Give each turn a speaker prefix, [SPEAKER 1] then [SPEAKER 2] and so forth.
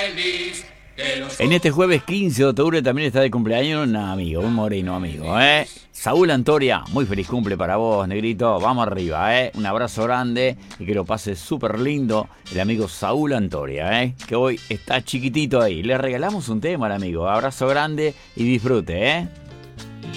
[SPEAKER 1] En este jueves 15 de octubre también está de cumpleaños un amigo, un moreno amigo, ¿eh? Saúl Antoria, muy feliz cumple para vos, negrito. Vamos arriba, ¿eh? Un abrazo grande y que lo pase súper lindo el amigo Saúl Antoria, ¿eh? Que hoy está chiquitito ahí. Le regalamos un tema al amigo. Abrazo grande y disfrute, ¿eh?